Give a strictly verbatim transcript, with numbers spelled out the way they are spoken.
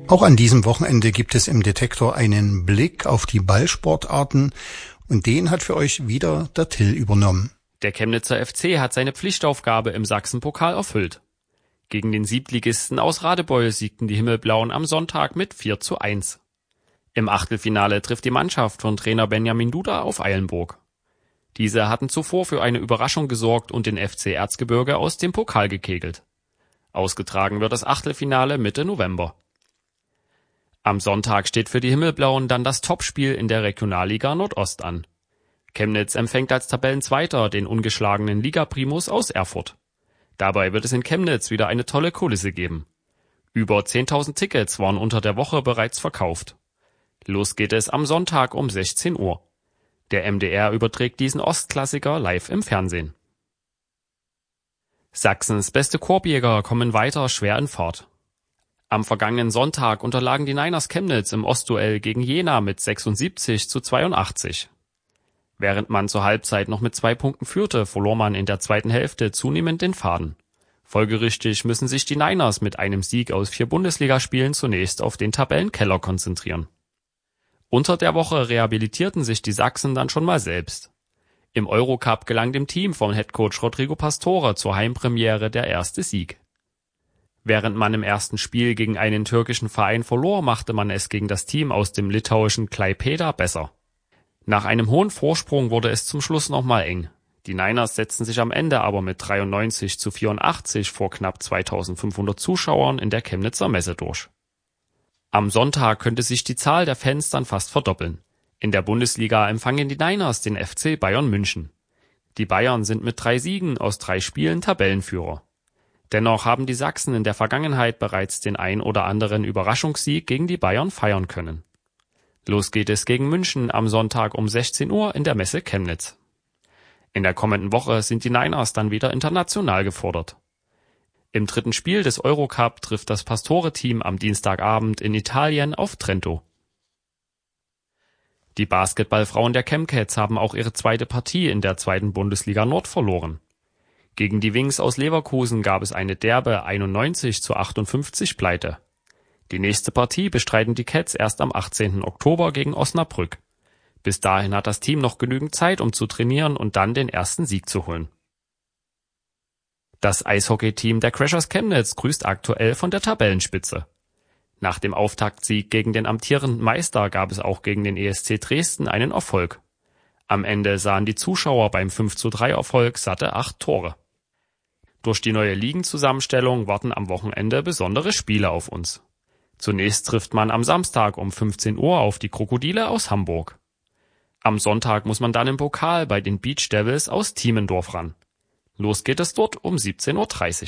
Auch an diesem Wochenende gibt es im Detektor einen Blick auf die Ballsportarten und den hat für euch wieder der Till übernommen. Der Chemnitzer F C hat seine Pflichtaufgabe im Sachsenpokal erfüllt. Gegen den Siebtligisten aus Radebeul siegten die Himmelblauen am Sonntag mit vier zu eins. Im Achtelfinale trifft die Mannschaft von Trainer Benjamin Duda auf Eilenburg. Diese hatten zuvor für eine Überraschung gesorgt und den F C Erzgebirge aus dem Pokal gekegelt. Ausgetragen wird das Achtelfinale Mitte November. Am Sonntag steht für die Himmelblauen dann das Topspiel in der Regionalliga Nordost an. Chemnitz empfängt als Tabellenzweiter den ungeschlagenen Ligaprimus aus Erfurt. Dabei wird es in Chemnitz wieder eine tolle Kulisse geben. Über zehntausend Tickets waren unter der Woche bereits verkauft. Los geht es am Sonntag um sechzehn Uhr. Der M D R überträgt diesen Ostklassiker live im Fernsehen. Sachsens beste Korbjäger kommen weiter schwer in Fahrt. Am vergangenen Sonntag unterlagen die Niners Chemnitz im Ostduell gegen Jena mit sechsundsiebzig zu zweiundachtzig. Während man zur Halbzeit noch mit zwei Punkten führte, verlor man in der zweiten Hälfte zunehmend den Faden. Folgerichtig müssen sich die Niners mit einem Sieg aus vier Bundesligaspielen zunächst auf den Tabellenkeller konzentrieren. Unter der Woche rehabilitierten sich die Sachsen dann schon mal selbst. Im Eurocup gelang dem Team von Headcoach Rodrigo Pastore zur Heimpremiere der erste Sieg. Während man im ersten Spiel gegen einen türkischen Verein verlor, machte man es gegen das Team aus dem litauischen Klaipėda besser. Nach einem hohen Vorsprung wurde es zum Schluss nochmal eng. Die Niners setzten sich am Ende aber mit dreiundneunzig zu vierundachtzig vor knapp zweitausendfünfhundert Zuschauern in der Chemnitzer Messe durch. Am Sonntag könnte sich die Zahl der Fans dann fast verdoppeln. In der Bundesliga empfangen die Niners den F C Bayern München. Die Bayern sind mit drei Siegen aus drei Spielen Tabellenführer. Dennoch haben die Sachsen in der Vergangenheit bereits den ein oder anderen Überraschungssieg gegen die Bayern feiern können. Los geht es gegen München am Sonntag um sechzehn Uhr in der Messe Chemnitz. In der kommenden Woche sind die Niners dann wieder international gefordert. Im dritten Spiel des Eurocup trifft das Pastore-Team am Dienstagabend in Italien auf Trento. Die Basketballfrauen der Chemcats haben auch ihre zweite Partie in der zweiten Bundesliga Nord verloren. Gegen die Wings aus Leverkusen gab es eine derbe einundneunzig zu achtundfünfzig Pleite. Die nächste Partie bestreiten die Cats erst am achtzehnten Oktober gegen Osnabrück. Bis dahin hat das Team noch genügend Zeit, um zu trainieren und dann den ersten Sieg zu holen. Das Eishockey-Team der Crashers Chemnitz grüßt aktuell von der Tabellenspitze. Nach dem Auftaktsieg gegen den amtierenden Meister gab es auch gegen den E S C Dresden einen Erfolg. Am Ende sahen die Zuschauer beim fünf zu drei Erfolg satte acht Tore. Durch die neue Ligenzusammenstellung warten am Wochenende besondere Spiele auf uns. Zunächst trifft man am Samstag um fünfzehn Uhr auf die Krokodile aus Hamburg. Am Sonntag muss man dann im Pokal bei den Beach Devils aus Tiemendorf ran. Los geht es dort um siebzehn Uhr dreißig.